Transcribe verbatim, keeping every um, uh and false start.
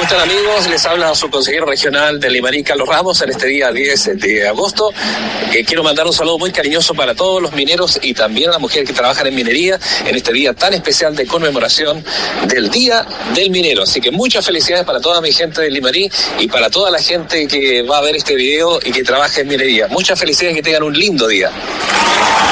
¿Cómo están, amigos? Les habla su consejero regional de Limarí, Carlos Ramos, en este día diez de agosto. Eh, quiero mandar un saludo muy cariñoso para todos los mineros y también a las mujeres que trabajan en minería en este día tan especial de conmemoración del Día del Minero. Así que muchas felicidades para toda mi gente de Limarí y para toda la gente que va a ver este video y que trabaja en minería. Muchas felicidades y que tengan un lindo día.